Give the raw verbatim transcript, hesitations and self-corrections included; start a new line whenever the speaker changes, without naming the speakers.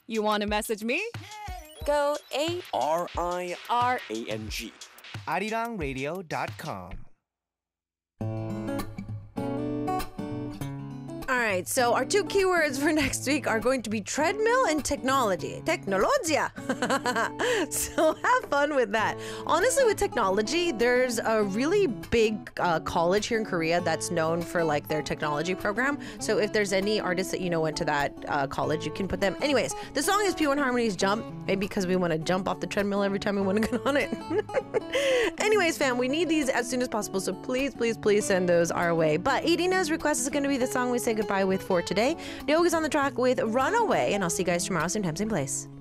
You want to message me?
Go A
R I
R
A N G.
arirang radio dot com.
All right, so our two keywords for next week are going to be treadmill and technology. Technologia. So have fun with that. Honestly, with technology, there's a really big uh, college here in Korea that's known for like their technology program. So if there's any artists that you know went to that uh, college, you can put them. Anyways, the song is P one Harmony's Jump. Maybe because we want to jump off the treadmill every time we want to get on it. Anyways, fam, we need these as soon as possible. So please, please, please send those our way. But Irina's request is going to be the song we say goodbye with for today. Nyog is on the track with Runaway, and I'll see you guys tomorrow, same time, same place.